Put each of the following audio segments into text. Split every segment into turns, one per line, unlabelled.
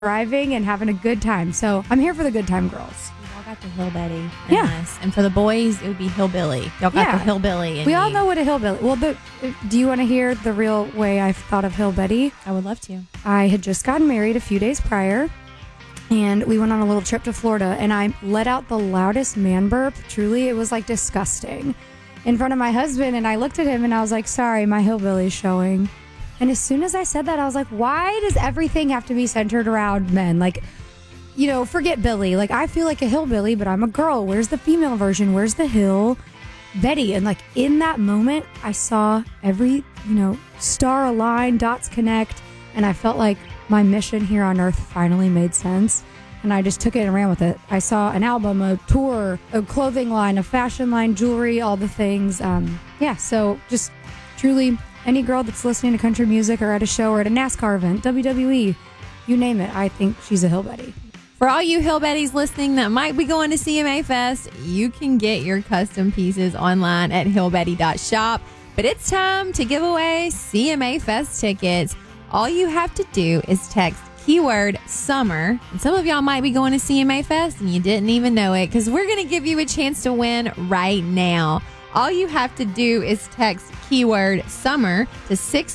driving and having a good time. So I'm here for the good time, girls.
We all got the hillbilly.
Yeah.
Us. And for the boys, it would be hillbilly. Y'all got the hillbilly.
We all know what a hillbilly. Well, do you want to hear the real way I thought of hillbilly?
I would love to.
I had just gotten married a few days prior. And we went on a little trip to Florida, and I let out the loudest man burp. Truly, it was like disgusting in front of my husband. And I looked at him and I was like, sorry, my hillbilly's showing. And as soon as I said that, I was like, why does everything have to be centered around men? Like, you know, forget Billy. Like, I feel like a hillbilly, but I'm a girl. Where's the female version? Where's the hill Betty? And like in that moment, I saw every, star align, dots connect. And I felt like my mission here on earth finally made sense. And I just took it and ran with it. I saw an album, a tour, a clothing line, a fashion line, jewelry, all the things. So just truly any girl that's listening to country music or at a show or at a NASCAR event, WWE, you name it, I think she's a hillbilly.
For all you hillbillies listening that might be going to CMA Fest, you can get your custom pieces online at hillbetty.shop. But it's time to give away CMA Fest tickets. All you have to do is text keyword summer. And some of y'all might be going to CMA Fest and you didn't even know it, because we're going to give you a chance to win right now. All you have to do is text keyword summer to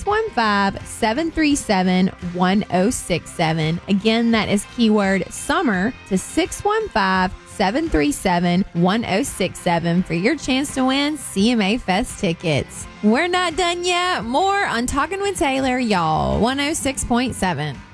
615-737-1067. Again, that is keyword summer to 615-737-1067 for your chance to win CMA Fest tickets. We're not done yet. More on Talking with Taylor, y'all. 106.7.